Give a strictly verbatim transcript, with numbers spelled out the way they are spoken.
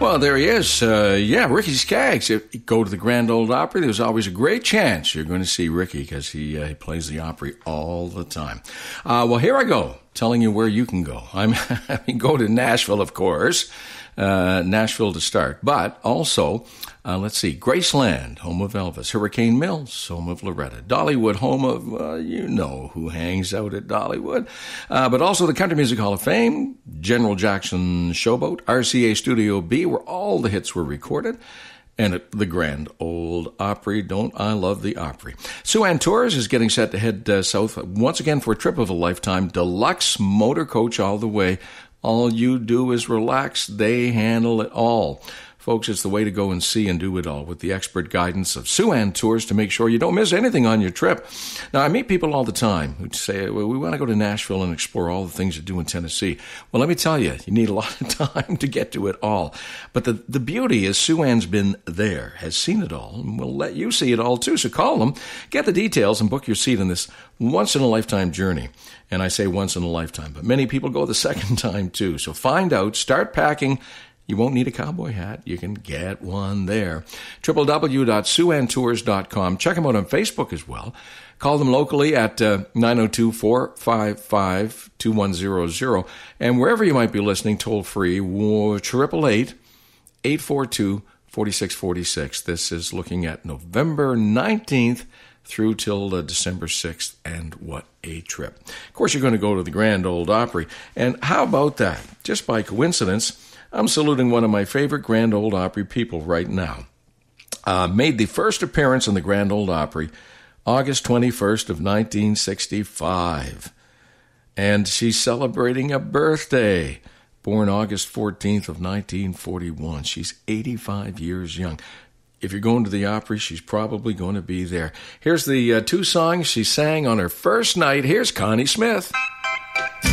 Well, there he is. Uh, yeah, Ricky Skaggs. If you go to the Grand Ole Opry, there's always a great chance you're going to see Ricky because he, uh, he plays the Opry all the time. Uh, well, here I go, telling you where you can go. I'm, I mean, go to Nashville, of course. Uh, Nashville to start, but also, uh, let's see, Graceland, home of Elvis, Hurricane Mills, home of Loretta, Dollywood, home of, uh, you know who hangs out at Dollywood, uh, but also the Country Music Hall of Fame, General Jackson Showboat, R C A Studio B, where all the hits were recorded, and at the Grand Ole Opry. Don't I love the Opry? Sue-Ann Tours is getting set to head uh, south once again for a trip of a lifetime, deluxe motor coach all the way. All you do is relax. They handle it all. Folks, it's the way to go and see and do it all with the expert guidance of Sue-Ann Tours to make sure you don't miss anything on your trip. Now, I meet people all the time who say, well, we want to go to Nashville and explore all the things you do in Tennessee. Well, let me tell you, you need a lot of time to get to it all. But the, the beauty is Sue-Ann's been there, has seen it all, and will let you see it all too. So call them, get the details, and book your seat in this once-in-a-lifetime journey. And I say once in a lifetime, but many people go the second time too. So find out, start packing. You won't need a cowboy hat. You can get one there. w w w dot sue ann tours dot com. Check them out on Facebook as well. Call them locally at uh, nine oh two, four five five, two one zero zero. And wherever you might be listening, toll free, eight eight eight, eight four two, four six four six. This is looking at November nineteenth through till uh, December sixth, and what a trip. Of course, you're going to go to the Grand Ole Opry. And how about that? Just by coincidence, I'm saluting one of my favorite Grand Ole Opry people right now. Uh, made the first appearance in the Grand Ole Opry August twenty-first of nineteen sixty-five. And she's celebrating a birthday. Born August fourteenth of nineteen forty-one. She's eighty-five years young. If you're going to the Opry, she's probably going to be there. Here's the uh, two songs she sang on her first night. Here's Connie Smith.